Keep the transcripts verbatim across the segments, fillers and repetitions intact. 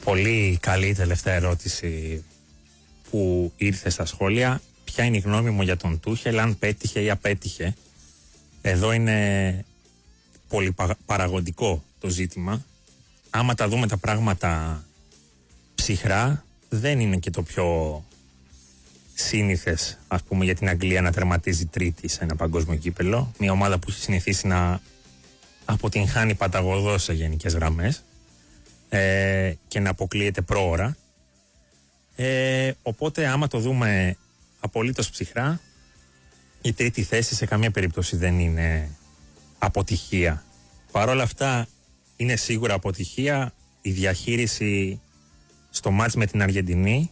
Πολύ καλή τελευταία ερώτηση που ήρθε στα σχόλια. Ποια είναι η γνώμη μου για τον Τούχελ, αν πέτυχε ή απέτυχε? Εδώ είναι πολύ παραγωγικό το ζήτημα. Άμα τα δούμε τα πράγματα ψυχρά, δεν είναι και το πιο σύνηθες, ας πούμε, για την Αγγλία να τερματίζει τρίτη σε ένα παγκόσμιο κύπελο. Μια ομάδα που έχει συνηθίσει να αποτυγχάνει παταγωδώς σε γενικές γραμμές ε, και να αποκλείεται πρόωρα. Ε, οπότε άμα το δούμε απολύτως ψυχρά, η τρίτη θέση σε καμία περίπτωση δεν είναι αποτυχία. Παρ' όλα αυτά είναι σίγουρα αποτυχία η διαχείριση στο μάτς με την Αργεντινή,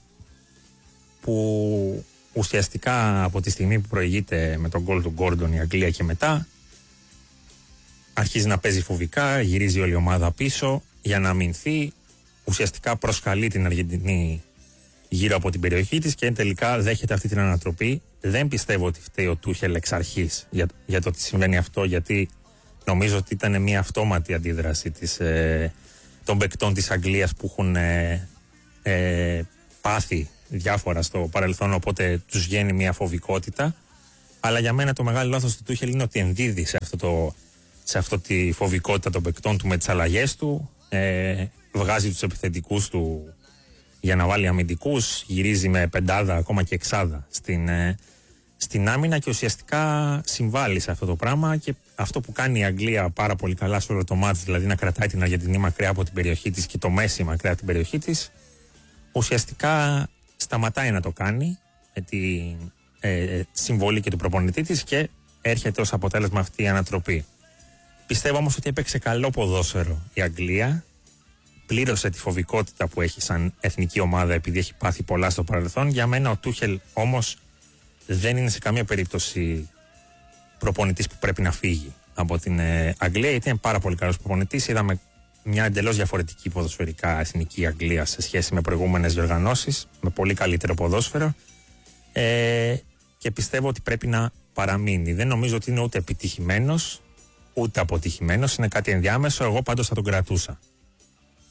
που ουσιαστικά από τη στιγμή που προηγείται με τον γκολ του Γκόρντον η Αγγλία και μετά αρχίζει να παίζει φοβικά, γυρίζει όλη η ομάδα πίσω για να αμυνθεί, ουσιαστικά προσκαλεί την Αργεντινή γύρω από την περιοχή της και τελικά δέχεται αυτή την ανατροπή. Δεν πιστεύω ότι φταίει ο Τούχελ εξ αρχής για, για το ότι συμβαίνει αυτό, γιατί νομίζω ότι ήταν μια αυτόματη αντίδραση της, ε, των παικτών της Αγγλίας που έχουν ε, ε, πάθει διάφορα στο παρελθόν, οπότε τους βγαίνει μια φοβικότητα. Αλλά για μένα το μεγάλο λάθος του Τούχελ είναι ότι ενδίδει σε αυτό, το, σε αυτό τη φοβικότητα των παικτών του με τις αλλαγές του, ε, βγάζει τους επιθετικούς του για να βάλει αμυντικούς, γυρίζει με πεντάδα ακόμα και εξάδα στην, ε, στην άμυνα και ουσιαστικά συμβάλλει σε αυτό το πράγμα. Και αυτό που κάνει η Αγγλία πάρα πολύ καλά σε όλο το μάτς, δηλαδή να κρατάει την Αργεντινή μακριά από την περιοχή της και το Μέση μακριά από την περιοχή της, ουσιαστικά σταματάει να το κάνει με τη ε, συμβολή και του προπονητή της και έρχεται ως αποτέλεσμα αυτή η ανατροπή. Πιστεύω όμως ότι έπαιξε καλό ποδόσφαιρο η Αγγλία, πλήρωσε τη φοβικότητα που έχει σαν εθνική ομάδα επειδή έχει πάθει πολλά στο παρελθόν. Για μένα ο Τούχελ όμως δεν είναι σε καμία περίπτωση προπονητής που πρέπει να φύγει από την ε, Αγγλία, γιατί είναι πάρα πολύ καλός προπονητής. Είδαμε μια εντελώς διαφορετική ποδοσφαιρικά εθνική Αγγλία σε σχέση με προηγούμενες διοργανώσεις, με πολύ καλύτερο ποδόσφαιρο, ε, και πιστεύω ότι πρέπει να παραμείνει. Δεν νομίζω ότι είναι ούτε επιτυχημένος ούτε αποτυχημένος, είναι κάτι ενδιάμεσο. Εγώ πάντως θα τον κρατούσα.